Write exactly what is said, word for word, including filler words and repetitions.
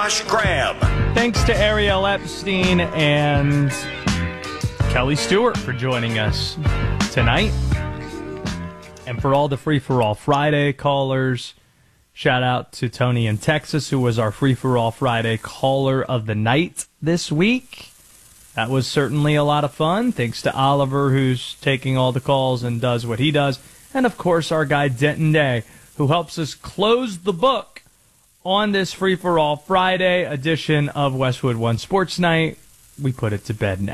Josh Graham. Thanks to Ariel Epstein and Kelly Stewart for joining us tonight. And for all the Free For All Friday callers, shout out to Tony in Texas, who was our Free For All Friday caller of the night this week. That was certainly a lot of fun. Thanks to Oliver, who's taking all the calls and does what he does. And, of course, our guy Denton Day, who helps us close the book on this Free For All Friday edition of Westwood One Sports Night. We put it to bed now.